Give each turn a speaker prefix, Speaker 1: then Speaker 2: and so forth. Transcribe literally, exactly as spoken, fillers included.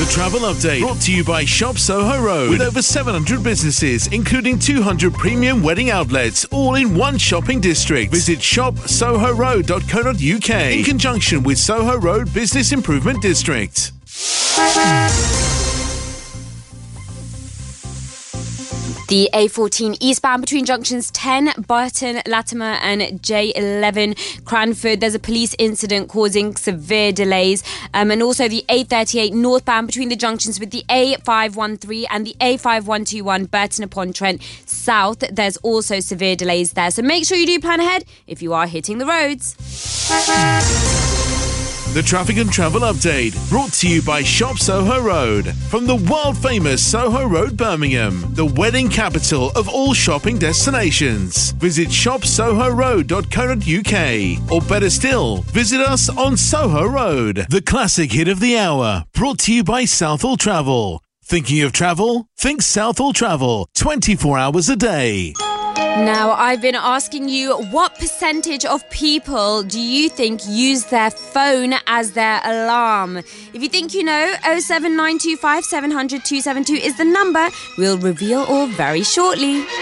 Speaker 1: The Travel Update, brought to you by Shop Soho Road, with over seven hundred businesses, including two hundred premium wedding outlets, all in one shopping district. Visit shop soho road dot co dot uk in conjunction with Soho Road Business Improvement District.
Speaker 2: The A fourteen eastbound between junctions ten, Burton, Latimer and J eleven, Cranford. There's a police incident causing severe delays. Um, and also the A thirty-eight northbound between the junctions with the A five one three and the A five one two one, Burton upon Trent south. There's also severe delays there. So make sure you do plan ahead if you are hitting the roads.
Speaker 1: The Traffic and Travel Update, brought to you by Shop Soho Road. From the world-famous Soho Road, Birmingham, the wedding capital of all shopping destinations. Visit shop soho road dot co dot uk, or better still, visit us on Soho Road. The classic hit of the hour, brought to you by Southall Travel. Thinking of travel? Think Southall Travel, twenty-four hours a day.
Speaker 2: Now, I've been asking you, what percentage of people do you think use their phone as their alarm? If you think you know, oh seven nine two five seven hundred two seven two is the number. We'll reveal all very shortly.